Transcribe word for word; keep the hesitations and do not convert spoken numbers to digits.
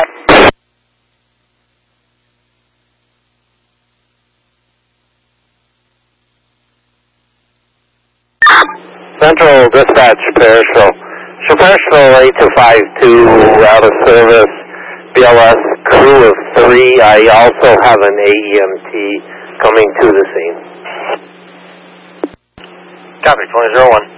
Central Dispatch, Parishville. So Parishville eight two five two, out of service, B L S crew of three. I also have an A E M T coming to the scene. Copy, twenty oh one.